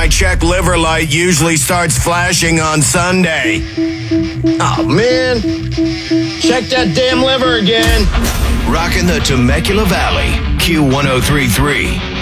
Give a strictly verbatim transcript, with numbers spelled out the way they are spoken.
my check liver light usually starts flashing on Sunday. Oh, man. Check that damn liver again. Rocking the Temecula Valley, Q one oh three point three.